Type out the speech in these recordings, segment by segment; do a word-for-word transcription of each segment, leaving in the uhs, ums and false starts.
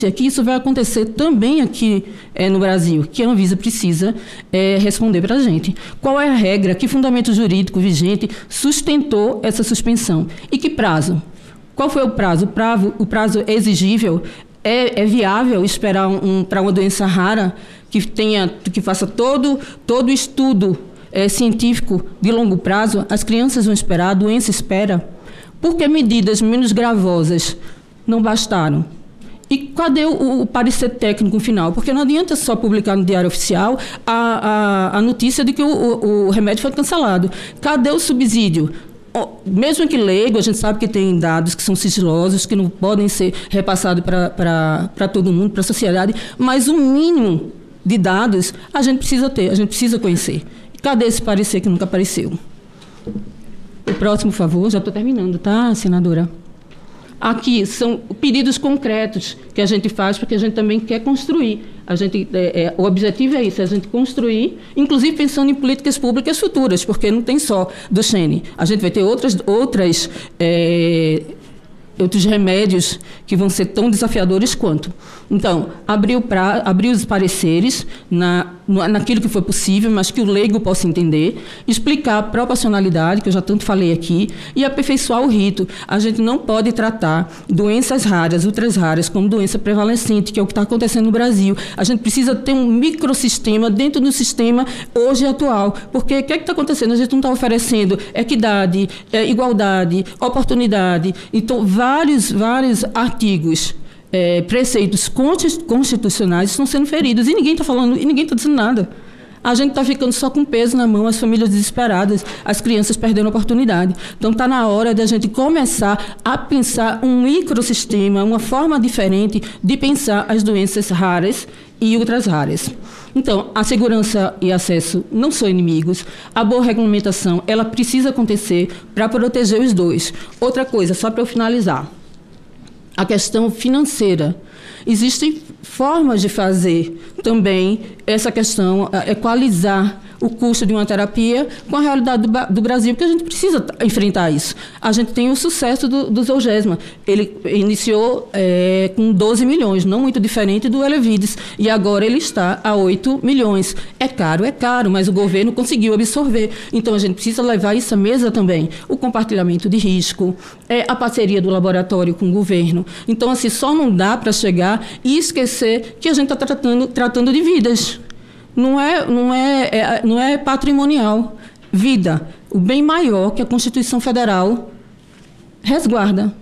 que isso vai acontecer também aqui é, no Brasil, que a Anvisa precisa é, responder para a gente. Qual é a regra, que fundamento jurídico vigente sustentou essa suspensão? E que prazo? Qual foi o prazo? O prazo, o prazo é exigível? É, é viável esperar um, para uma doença rara que, tenha, que faça todo todo estudo é, científico de longo prazo? As crianças vão esperar, a doença espera? Por que medidas menos gravosas não bastaram? E cadê o, o parecer técnico final? Porque não adianta só publicar no Diário Oficial a, a, a notícia de que o, o, o remédio foi cancelado. Cadê o subsídio? Mesmo que leigo, a gente sabe que tem dados que são sigilosos, que não podem ser repassados para todo mundo, para a sociedade, mas o mínimo de dados a gente precisa ter, a gente precisa conhecer. Cadê esse parecer que nunca apareceu? O próximo, por favor, já estou terminando, tá, senadora? Aqui são pedidos concretos que a gente faz porque a gente também quer construir. A gente, é, é, o objetivo é isso, é a gente construir, inclusive pensando em políticas públicas futuras, porque não tem só do Xene. A gente vai ter outras, outras, é, outros remédios que vão ser tão desafiadores quanto. Então, abrir, o pra, abrir os pareceres na, naquilo que for possível, mas que o leigo possa entender, explicar a proporcionalidade, que eu já tanto falei aqui, e aperfeiçoar o rito. A gente não pode tratar doenças raras, ultras raras, como doença prevalecente, que é o que está acontecendo no Brasil. A gente precisa ter um microsistema dentro do sistema hoje atual, porque o que é que está acontecendo? A gente não está oferecendo equidade, é, igualdade, oportunidade. Então, vários, vários artigos, É, preceitos constitucionais estão sendo feridos e ninguém está falando, e ninguém está dizendo nada. A gente está ficando só com peso na mão, as famílias desesperadas, as crianças perdendo a oportunidade. Então está na hora de a gente começar a pensar um microsistema, uma forma diferente de pensar as doenças raras e ultras raras. Então, a segurança e acesso não são inimigos. A boa regulamentação, ela precisa acontecer para proteger os dois. Outra coisa, só para eu finalizar. A questão financeira. Existem formas de fazer também essa questão, equalizar o custo de uma terapia com a realidade do, do Brasil, porque a gente precisa enfrentar isso. A gente tem o sucesso do, do Zolgensma. Ele iniciou é, com doze milhões, não muito diferente do Elevidys, e agora ele está a oito milhões. É caro, é caro, mas o governo conseguiu absorver. Então, a gente precisa levar isso à mesa também. O compartilhamento de risco, é, a parceria do laboratório com o governo. Então, assim, só não dá para chegar e esquecer que a gente está tratando, tratando de vidas. Não é, não, é, é, não é patrimonial. Vida, o bem maior que a Constituição Federal resguarda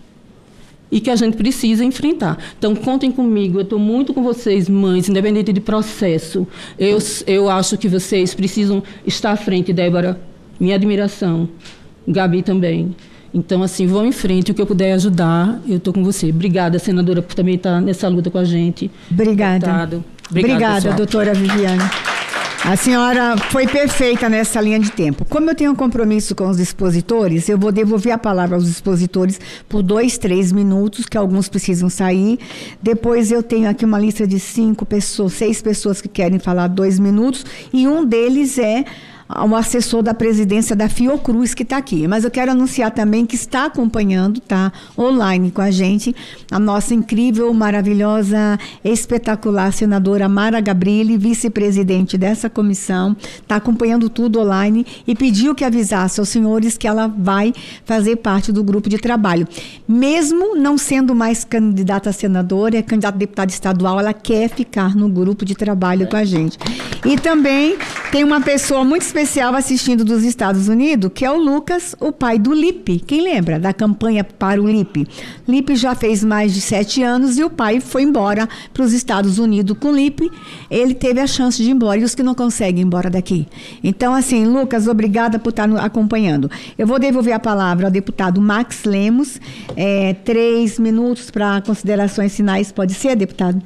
e que a gente precisa enfrentar. Então, contem comigo, eu estou muito com vocês, mães, independente de processo. Eu, eu acho que vocês precisam estar à frente, Débora, minha admiração, Gabi também. Então, assim, vão em frente, o que eu puder ajudar, eu estou com você. Obrigada, senadora, por também estar nessa luta com a gente. Obrigada. Deputado. Obrigada, Obrigada doutora Viviane. A senhora foi perfeita nessa linha de tempo. Como eu tenho um compromisso com os expositores, eu vou devolver a palavra aos expositores por dois, três minutos, que alguns precisam sair. Depois eu tenho aqui uma lista de cinco pessoas, seis pessoas que querem falar dois minutos, e um deles é um assessor da presidência da Fiocruz, que está aqui. Mas eu quero anunciar também que está acompanhando, tá, online com a gente, a nossa incrível, maravilhosa, espetacular senadora Mara Gabrilli, vice-presidente dessa comissão, está acompanhando tudo online e pediu que avisasse aos senhores que ela vai fazer parte do grupo de trabalho. Mesmo não sendo mais candidata a senadora, é candidata a deputada estadual, ela quer ficar no grupo de trabalho com a gente. E também tem uma pessoa muito especial assistindo dos Estados Unidos, que é o Lucas, o pai do Lipe. Quem lembra da campanha para o Lipe? Lipe já fez mais de sete anos e o pai foi embora para os Estados Unidos com o Lipe. Ele teve a chance de ir embora e os que não conseguem ir embora daqui. Então, assim, Lucas, obrigada por estar acompanhando. Eu vou devolver a palavra ao deputado Max Lemos. É, três minutos para considerações finais. Pode ser, deputado?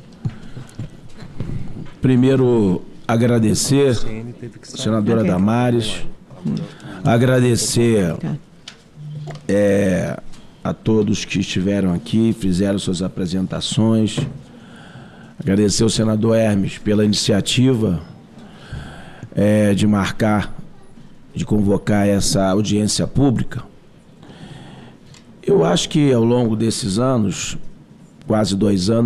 Primeiro, agradecer a senadora Damares, agradecer é, a todos que estiveram aqui, fizeram suas apresentações, agradecer ao senador Hermes pela iniciativa é, de marcar, de convocar essa audiência pública. Eu acho que ao longo desses anos quase dois anos.